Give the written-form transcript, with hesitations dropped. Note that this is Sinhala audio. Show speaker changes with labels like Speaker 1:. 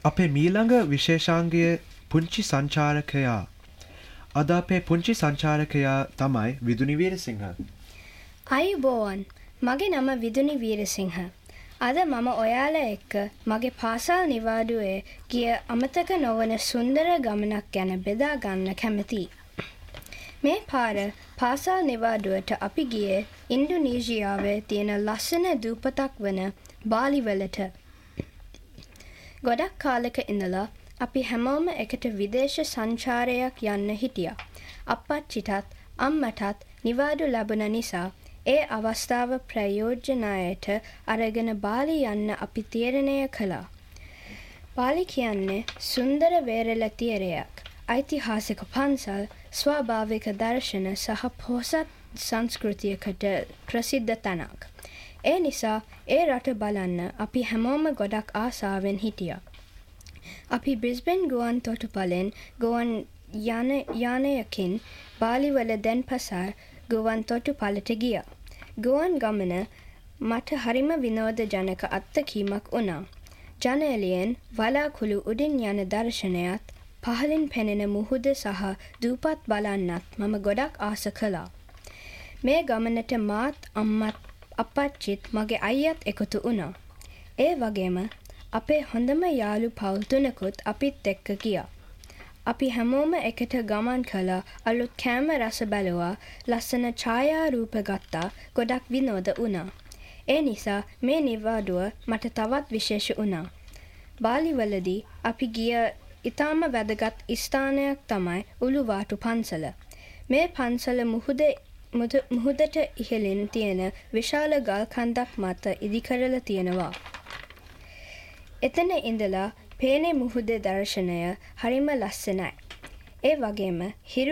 Speaker 1: අපේ මීළඟ විශේෂාංගය පුංචි සංචාරකයා. අද අපේ පුංචි සංචාරකයා තමයි විදුනි වීරසිංහ.
Speaker 2: අයුබෝවන්. මගේ නම විදුනි වීරසිංහ. අද මම ඔයාලා එක්ක මගේ පාසල් නිවාඩුවේ ගිය අමතක නොවන සුන්දර ගමනක් ගැන බෙදා ගන්න කැමතියි. මේ පාර පාසල් නිවාඩුවට අපි ගියේ ඉන්දුනීසියාවේ තියෙන ලස්සන දූපතක් වන බාලිවලට. ගොඩක් කාලෙක ඉඳලා අපි හැමෝම එකට විදේශ සංචාරයක් යන්න හිටියා. අප්පච්චිටත් අම්මටත් නිවාඩු ලැබුණ නිසා ඒ අවස්ථාව ප්‍රයෝජනයට අරගෙන බාලි යන්න අපි තීරණය කළා. බාලි කියන්නේ සුන්දර වේරළ තීරයක්, ඓතිහාසික පන්සල්, ස්වාභාවික දර්ශන සහ පොහොසත් සංස්කෘතියකට ප්‍රසිද්ධ තැනක්. ඒ නිසා ඒ රට බලන්න අපි හැමෝම ගොඩක් ආසාවෙන් හිටියා. අපි බ්‍රිස්බේන් ගුවන් තොටුපළෙන් ගුවන් යානයකින් බාලිවල දෙන්පසාර ගුවන් තොටුපළට ගියා. ගුවන් ගමන මට හරිම විනෝදජනක අත්දැකීමක් වුණා. ජනේලයෙන් වලාකුළු උඩින් යන දර්ශනයත්, පහළින් පෙනෙන මුහුද සහ දූපත් බලන්නත් මම ගොඩක් ආස කළා. මේ ගමනට මාත් අම්මත් අප්පච්චිත් මගේ අයියත් එකතු වුණා. ඒ වගේම අපේ හොඳම යාළු පවුල් තුනකුත් අපිත් එක්ක ගියා. අපි හැමෝම එකට ගමන් කළා, අලුත් කෑම රස බැලුවා, ලස්සන ඡායාරූප ගත්තා, ගොඩක් විනෝද වුණා. ඒ නිසා මේ නිවාඩුව මට තවත් විශේෂ වුණා. බාලිවලදී අපි ගිය ඉතාම වැදගත් ස්ථානයක් තමයි උළුවාටු පන්සල. මේ පන්සල මුහුදට ඉහළින් තියෙන විශාල ගල් කන්දක් මත ඉදිකරලා තියෙනවා. එතන ඉඳලා පේන මුහුදේ දර්ශනය හරිම ලස්සනයි. ඒ වගේම හිරු